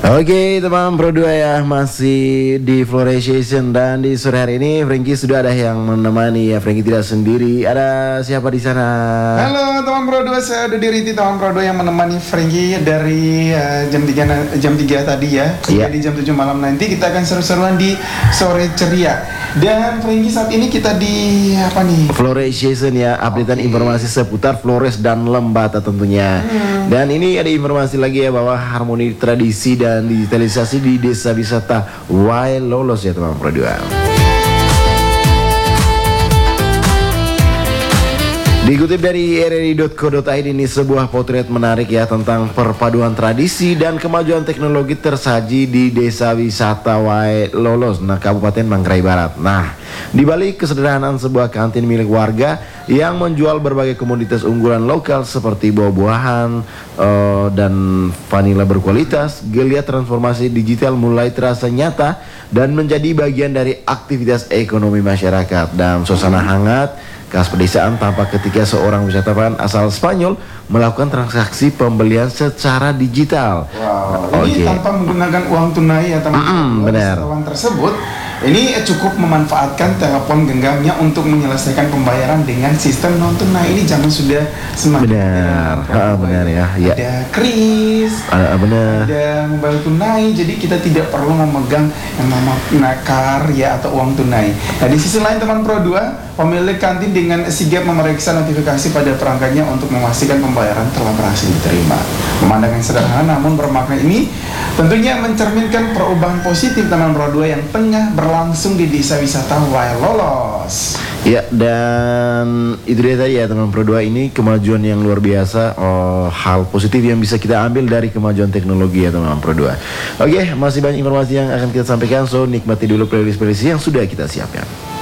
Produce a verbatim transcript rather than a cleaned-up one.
Oke teman Pro dua ya, masih di Floration dan di sore hari ini Frankie sudah ada yang menemani ya. Frankie tidak sendiri, ada siapa di sana? Halo teman Pro dua, saya ada Riti, teman Pro dua yang menemani Frankie dari uh, jam tiga jam tiga tadi ya. Iya. Jadi jam tujuh malam nanti kita akan seru-seruan di Sore Ceria. Dan Frankie saat ini kita di apa nih? Floration ya, updatean Oke. informasi seputar Flores dan Lembata tentunya. Hmm. Dan ini ada informasi lagi ya bahwa harmoni tradisi dan digitalisasi di desa wisata Wae Lolos ya teman Pro dua. Dikutip dari r r i dot co dot i d, ini sebuah potret menarik ya tentang perpaduan tradisi dan kemajuan teknologi tersaji di desa wisata Wae Lolos, nah Kabupaten Manggarai Barat. Nah, di balik kesederhanaan sebuah kantin milik warga yang menjual berbagai komoditas unggulan lokal seperti buah-buahan uh, dan vanila berkualitas, geliat transformasi digital mulai terasa nyata dan menjadi bagian dari aktivitas ekonomi masyarakat. Dan suasana hangat khas pedesaan tampak ketika seorang wisatawan asal Spanyol melakukan transaksi pembelian secara digital. Wow, Nah, ini oke. tanpa menggunakan uang tunai ya teman. Mm-mm, benar. Wisatawan tersebut ini cukup memanfaatkan telepon genggamnya untuk menyelesaikan pembayaran dengan sistem non tunai. Ini zaman sudah semakin Benar, modern. ha, benar ya, ya. Ada kris, Ah, benar. ada mobile tunai, jadi kita tidak perlu memegang yang nama nakar ya atau uang tunai. Nah di sisi lain teman Pro dua, pemilik kantin dengan sigap memeriksa notifikasi pada perangkatnya untuk memastikan pembayaran telah berhasil diterima. Pemandangan sederhana namun bermakna ini tentunya mencerminkan perubahan positif teman Pro dua yang tengah berlangsung di desa wisata Wae Lolos. Ya, dan itu dia tadi ya teman Pro dua, ini kemajuan yang luar biasa, oh, hal positif yang bisa kita ambil dari kemajuan teknologi ya teman Pro dua. Oke, masih banyak informasi yang akan kita sampaikan, so nikmati dulu playlist-playlist yang sudah kita siapkan.